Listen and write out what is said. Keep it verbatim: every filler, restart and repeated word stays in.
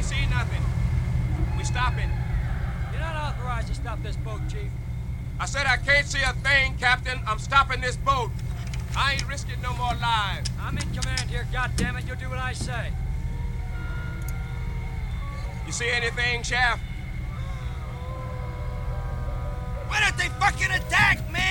can't see nothing. We stopping. You're not authorized to stop this boat, Chief. I said I can't see a thing, Captain. I'm stopping this boat. I ain't risking no more lives. I'm in command here, goddammit. You'll do what I say. You see anything, Shaft? Why don't they fucking attack, man?